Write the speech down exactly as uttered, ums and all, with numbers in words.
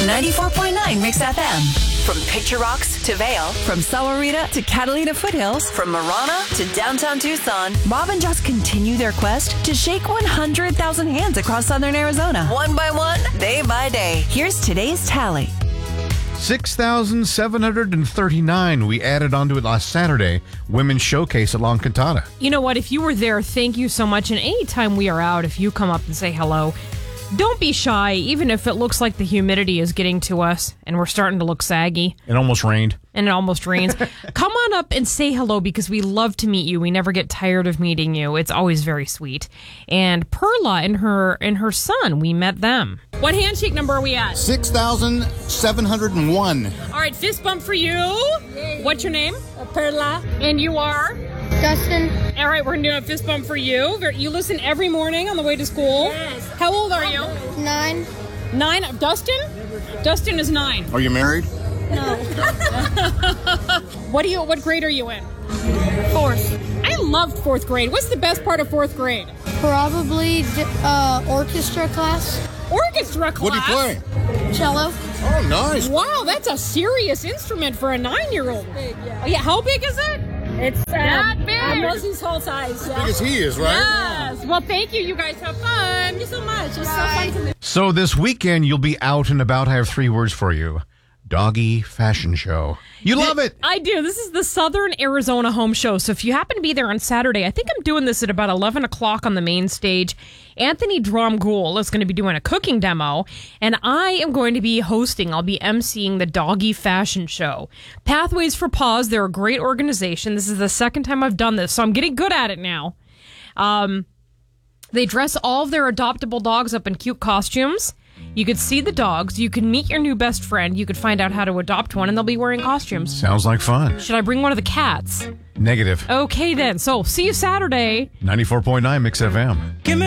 ninety-four point nine Mix F M. From Picture Rocks to Vail, from Sahuarita to Catalina Foothills, from Marana to downtown Tucson, Bob and Jess continue their quest to shake one hundred thousand hands across southern Arizona. One by one, day by day. Here's today's tally. six thousand seven hundred thirty-nine. We added onto it last Saturday. Women's Showcase at La Encantada. You know what? If you were there, thank you so much. And anytime we are out, if you come up and say hello, don't be shy, even if it looks like the humidity is getting to us and we're starting to look saggy. It almost rained. And it almost rains. Come on up and say hello because we love to meet you. We never get tired of meeting you. It's always very sweet. And Perla and her and her son, we met them. What handshake number are we at? six thousand seven hundred one. All right, fist bump for you. Yay. What's your name? Uh, Perla. And you are? Dustin. All right, we're going to do a fist bump for you. You listen every morning on the way to school? Yes. How old are you? Nine. Nine? Dustin? Dustin is nine. Are you married? No. What do you? What grade are you in? Fourth. I loved fourth grade. What's the best part of fourth grade? Probably uh, orchestra class. Orchestra class. What do you play? Cello. Oh, nice. Wow, that's a serious instrument for a nine-year-old. Big, yeah. Oh, yeah, how big is it? It's uh, That big. Mosey's whole size. Yeah. Big as he is, right? Yes. Well, thank you. You guys have fun. Thank you so much. It's so fun to meet. So this weekend, you'll be out and about. I have three words for you. Doggy Fashion Show. You love it. I do. This is the Southern Arizona Home Show. So if you happen to be there on Saturday, I think I'm doing this at about eleven o'clock on the main stage. Anthony Dromgoole is going to be doing a cooking demo, and I am going to be hosting. I'll be emceeing the Doggy Fashion Show. Pathways for Paws, they're a great organization. This is the second time I've done this, so I'm getting good at it now. Um, they dress all of their adoptable dogs up in cute costumes. You could see the dogs. You could meet your new best friend. You could find out how to adopt one, and they'll be wearing costumes. Sounds like fun. Should I bring one of the cats? Negative. Okay, then. So, see you Saturday. ninety-four point nine Mix F M. Give me